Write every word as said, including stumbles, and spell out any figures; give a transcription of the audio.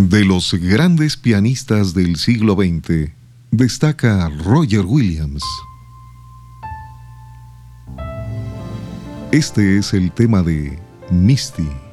De los grandes pianistas del siglo veinte, destaca Roger Williams. Este es el tema de Misty.